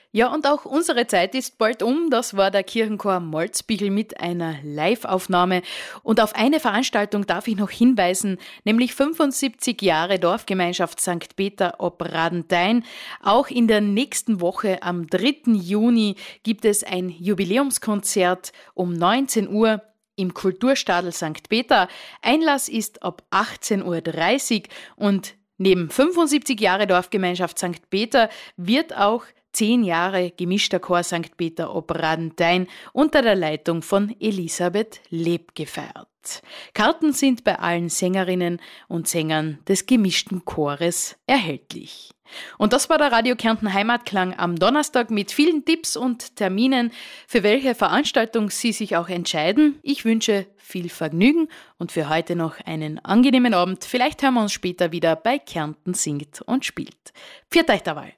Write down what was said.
Ja, und auch unsere Zeit ist bald um. Das war der Kirchenchor Malzbichel mit einer Live-Aufnahme. Und auf eine Veranstaltung darf ich noch hinweisen, nämlich 75 Jahre Dorfgemeinschaft St. Peter ob Radenthein. Auch in der nächsten Woche, am 3. Juni, gibt es ein Jubiläumskonzert um 19 Uhr im Kulturstadel St. Peter. Einlass ist ab 18:30 Uhr und neben 75 Jahre Dorfgemeinschaft St. Peter wird auch 10 Jahre gemischter Chor St. Peter ob Radenthein unter der Leitung von Elisabeth Leb gefeiert. Karten sind bei allen Sängerinnen und Sängern des gemischten Chores erhältlich. Und das war der Radio Kärnten Heimatklang am Donnerstag mit vielen Tipps und Terminen, für welche Veranstaltung Sie sich auch entscheiden. Ich wünsche viel Vergnügen und für heute noch einen angenehmen Abend. Vielleicht hören wir uns später wieder bei Kärnten singt und spielt. Pfiat euch derweil.